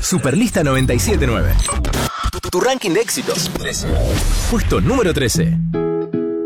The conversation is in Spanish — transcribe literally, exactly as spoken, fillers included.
Superlista noventa y siete punto nueve. Tu, tu ranking de éxitos. trece. Puesto número trece.